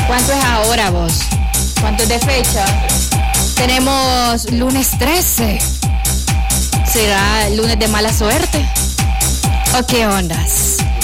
¿Cuánto es ahora vos? ¿Cuánto es de fecha? Tenemos lunes 13. ¿Será lunes de mala suerte? ¿O qué ondas?